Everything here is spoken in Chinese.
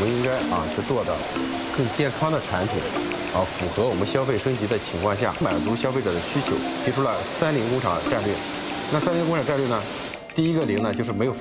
们应该是做的更健康的产品，符合我们消费升级的情况下，满足消费者的需求，提出了“30工厂”战略。那30工厂战略呢，第一个0呢就是没有